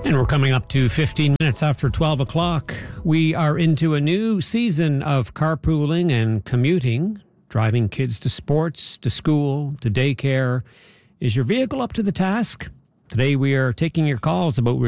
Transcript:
And we're coming up to 15 minutes after 12 o'clock. We are into a new season of carpooling and commuting, driving kids to sports, to school, to daycare. Is your vehicle up to the task? Today we are taking your calls about